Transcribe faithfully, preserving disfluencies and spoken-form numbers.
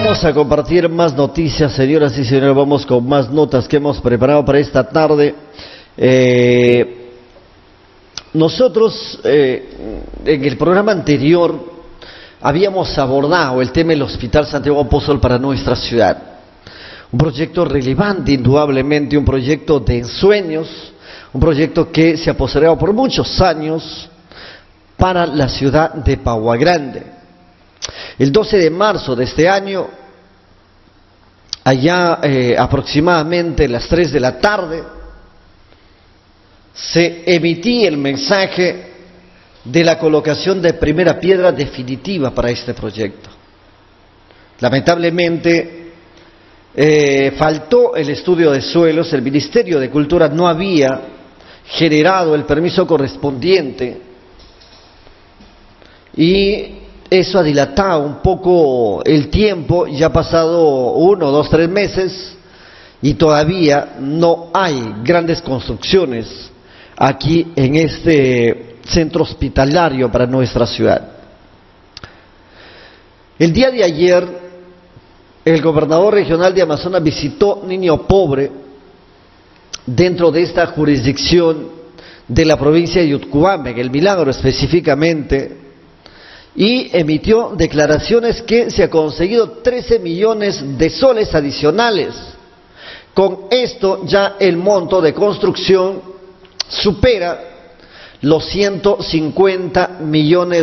Vamos a compartir más noticias, señoras y señores. Vamos con más notas que hemos preparado para esta tarde. Eh, nosotros, eh, en el programa anterior, habíamos abordado el tema del Hospital Santiago Apóstol para nuestra ciudad. Un proyecto relevante, indudablemente, un proyecto de ensueños, un proyecto que se ha postergado por muchos años para la ciudad de Paua Grande. El doce de marzo de este año, allá eh, aproximadamente a las tres de la tarde, se emitía el mensaje de la colocación de primera piedra definitiva para este proyecto. Lamentablemente, eh, faltó el estudio de suelos, el Ministerio de Cultura no había generado el permiso correspondiente y eso ha dilatado un poco el tiempo. Ya ha pasado uno, dos, tres meses y todavía no hay grandes construcciones aquí en este centro hospitalario para nuestra ciudad. El día de ayer, el gobernador regional de Amazonas visitó Niño Pobre dentro de esta jurisdicción de la provincia de Yutcuame, en El Milagro específicamente, y emitió declaraciones que se ha conseguido trece millones de soles adicionales. Con esto ya el monto de construcción supera los ciento cincuenta millones